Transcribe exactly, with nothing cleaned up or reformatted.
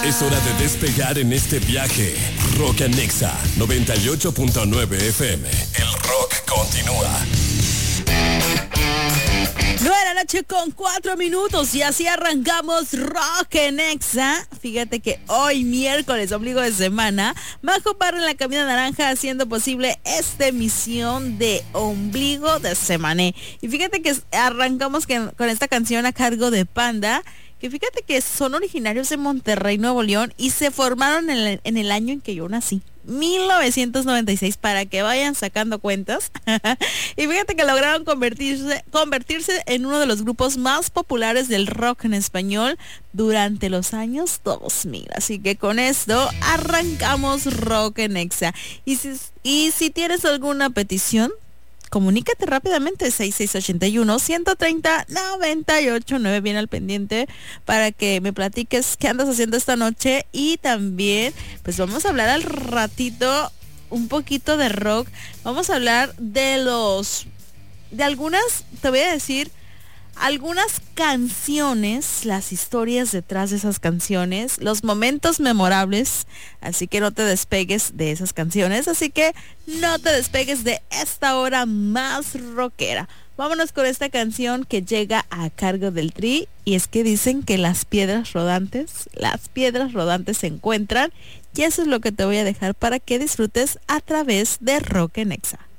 Es hora de despegar en este viaje. Rock and Nexa noventa y ocho punto nueve F M. El rock continúa. nueve de la noche con cuatro minutos y así arrancamos Rock en Nexa. Fíjate que hoy miércoles, ombligo de semana, Majo Parra en la cabina naranja haciendo posible esta emisión de Ombligo de Semané. Y fíjate que arrancamos que, con esta canción a cargo de Panda, que fíjate que son originarios de Monterrey, Nuevo León, y se formaron en el, en el año en que yo nací, mil novecientos noventa y seis, para que vayan sacando cuentas. Y fíjate que lograron convertirse, convertirse en uno de los grupos más populares del rock en español durante los años dos mil. Así que con esto arrancamos Rock en Nexa. Y si, y si tienes alguna petición, comunícate rápidamente, seis seis ocho uno, uno tres cero, nueve ocho nueve, bien al pendiente para que me platiques qué andas haciendo esta noche. Y también, pues vamos a hablar al ratito un poquito de rock. Vamos a hablar de los, de algunas, te voy a decir, algunas canciones, las historias detrás de esas canciones, los momentos memorables, así que no te despegues de esas canciones, así que no te despegues de esta hora más rockera. Vámonos con esta canción que llega a cargo del Tri, y es que dicen que las piedras rodantes, las piedras rodantes se encuentran, y eso es lo que te voy a dejar para que disfrutes a través de Rock en Nexa.